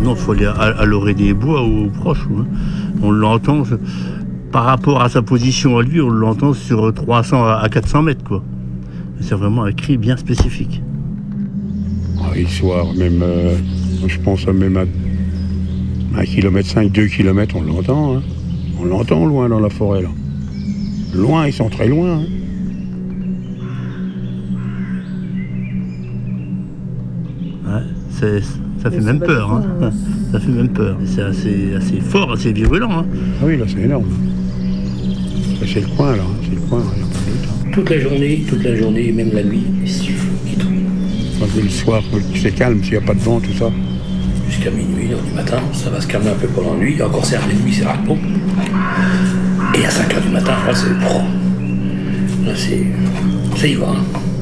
non, il faut aller à l'orée des bois ou proche. Hein. On l'entend, par rapport à sa position à lui, on l'entend sur 300 à 400 mètres, quoi. C'est vraiment un cri bien spécifique. Le soir, même, je pense même à 1,5 km, 2 km, on l'entend. Hein. On l'entend loin dans la forêt, là. Loin, ils sont très loin. Hein. Ouais, ça fait même peur. Hein. Ça fait même peur. C'est assez fort, assez virulent. Hein. Ah oui, là, c'est énorme. C'est le coin, là. C'est le coin, il n'y a pas de doute. Hein. Toute la journée, même la nuit, il siffle et tout. Le soir, c'est calme, s'il n'y a pas de vent, tout ça. Jusqu'à minuit, 1h du matin, ça va se calmer un peu pendant la nuit. Encore certes, les nuits, c'est rare. Et à 5h du matin, là, c'est... Là, c'est... Ça y va, hein.